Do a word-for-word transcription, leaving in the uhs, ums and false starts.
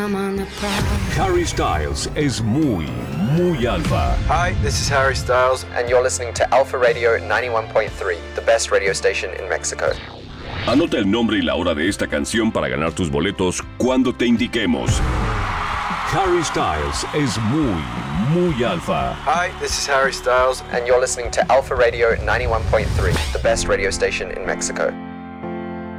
I'm on the prowl. Harry Styles es muy, muy alfa. Hi, this is Harry Styles, and you're listening to Alpha Radio ninety-one point three, the best radio station in Mexico. Anota el nombre y la hora de esta canción para ganar tus boletos cuando te indiquemos. Harry Styles es muy, muy alfa. Hi, this is Harry Styles, and you're listening to Alpha Radio ninety-one point three, the best radio station in Mexico.